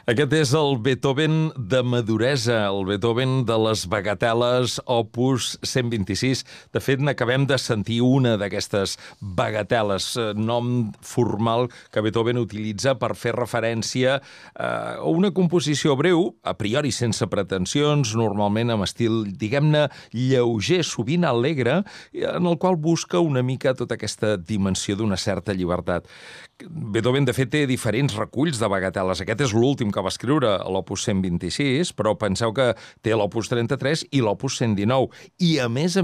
Aquest és el Beethoven de maduresa, el Beethoven de les bagateles opus 126. De fet, n'acabem de sentir una d'aquestes bagateles, nom formal que Beethoven utilitza per fer referència a una composició breu, a priori sense pretensions, normalment amb estil, diguem-ne, lleuger, sovint alegre, en el qual busca una mica tota aquesta dimensió d'una certa llibertat. Beethoven, de fet, té diferents reculls de bagateles. Aquest és l'últim que va escriure, l'opus 126, però penseu que té l'opus 33 i l'opus 119. I, a més